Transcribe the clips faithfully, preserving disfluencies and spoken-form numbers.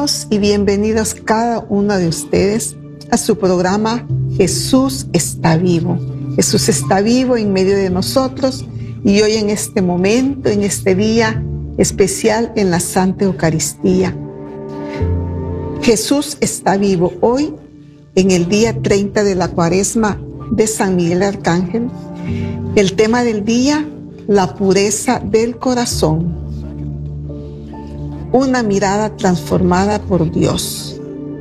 Bienvenidos y bienvenidos cada uno de ustedes a su programa Jesús está vivo. Jesús está vivo en medio de nosotros y hoy en este momento, en este día especial en la Santa Eucaristía. Jesús está vivo hoy en el día treinta de la Cuaresma de San Miguel Arcángel. El tema del día, la pureza del corazón. Una mirada transformada por Dios.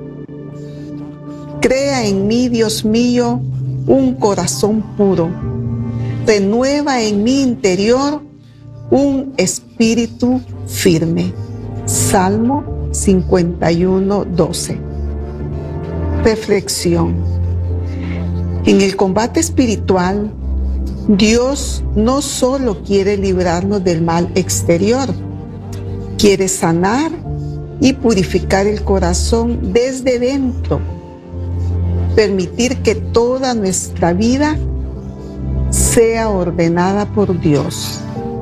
Crea en mí, Dios mío, un corazón puro. Renueva en mi interior un espíritu firme. Salmo cincuenta y uno, doce. Reflexión. En el combate espiritual, Dios no solo quiere librarnos del mal exterior, quiere sanar y purificar el corazón desde dentro, permitir que toda nuestra vida sea ordenada por Dios.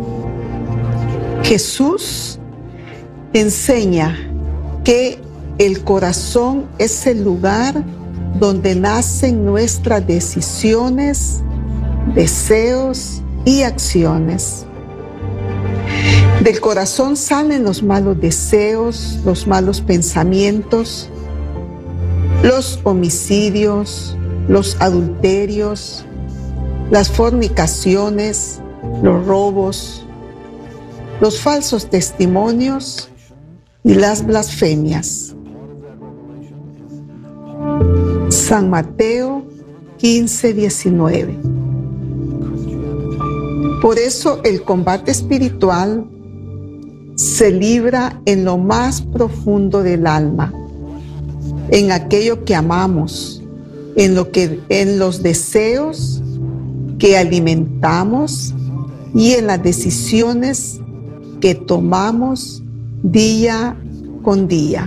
Jesús enseña que el corazón es el lugar donde nacen nuestras decisiones, deseos y acciones. Del corazón salen los malos deseos, los malos pensamientos, los homicidios, los adulterios, las fornicaciones, los robos, los falsos testimonios y las blasfemias. San Mateo quince, diecinueve. Por eso el combate espiritual se libra en lo más profundo del alma, en aquello que amamos, en, lo que, en los deseos que alimentamos y en las decisiones que tomamos día con día.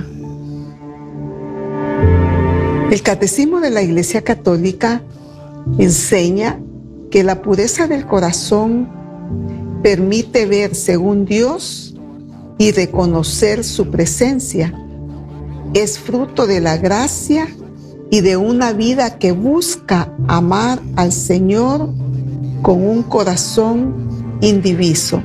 El Catecismo de la Iglesia Católica enseña que la pureza del corazón permite ver según Dios y reconocer su presencia. Es fruto de la gracia y de una vida que busca amar al Señor con un corazón indiviso.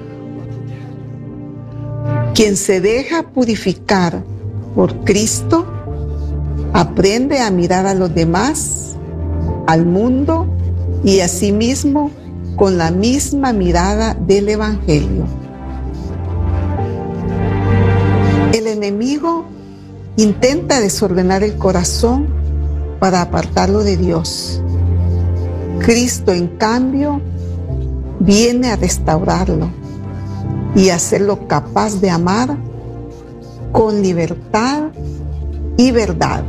Quien se deja purificar por Cristo aprende a mirar a los demás, al mundo y a sí mismo con la misma mirada del Evangelio. El enemigo intenta desordenar el corazón para apartarlo de Dios. Cristo, en cambio, viene a restaurarlo y hacerlo capaz de amar con libertad y verdad.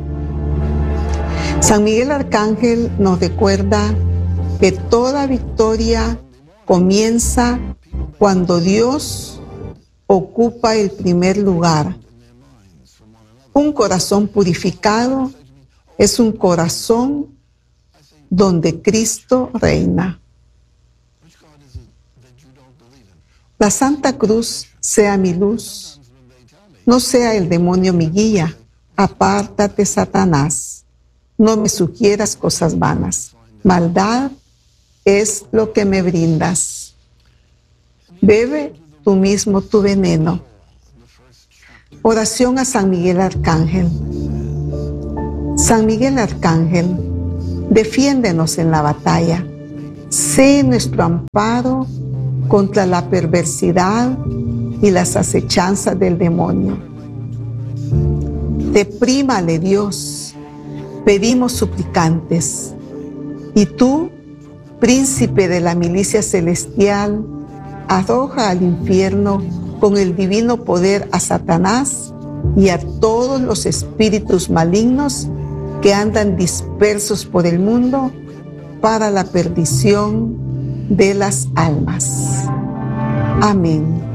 San Miguel Arcángel nos recuerda que toda victoria comienza cuando Dios ocupa el primer lugar. Un corazón purificado es un corazón donde Cristo reina. La Santa Cruz sea mi luz, no sea el demonio mi guía. Apártate, Satanás, no me sugieras cosas vanas. Maldad es lo que me brindas. Bebe tú mismo tu veneno. Oración a San Miguel Arcángel. San Miguel Arcángel, defiéndenos en la batalla. Sé nuestro amparo contra la perversidad y las acechanzas del demonio. Reprímale, Dios, pedimos suplicantes. Y tú, príncipe de la milicia celestial, arroja al infierno con el divino poder a Satanás y a todos los espíritus malignos que andan dispersos por el mundo para la perdición de las almas. Amén.